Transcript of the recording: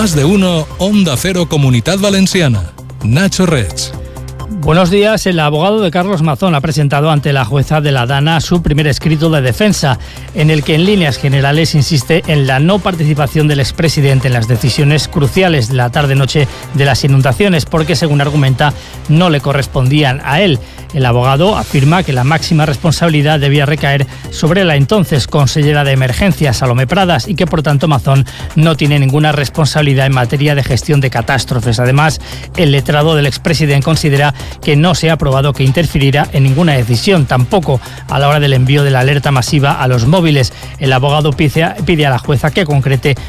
Más de Uno, Onda Cero Comunidad Valenciana. Nacho Reig. Buenos días. El abogado de Carlos Mazón ha presentado ante la jueza de la Dana su primer escrito de defensa, en el que en líneas generales insiste en la no participación del expresidente en las decisiones cruciales de la tarde-noche de las inundaciones, porque, según argumenta, no le correspondían a él. El abogado afirma que la máxima responsabilidad debía recaer sobre la entonces consellera de Emergencias, Salomé Pradas, y que, por tanto, Mazón no tiene ninguna responsabilidad en materia de gestión de catástrofes. Además, el letrado del expresidente considera que no se ha probado que interfiriera en ninguna decisión, tampoco a la hora del envío de la alerta masiva a los móviles. El abogado pide a la jueza que concrete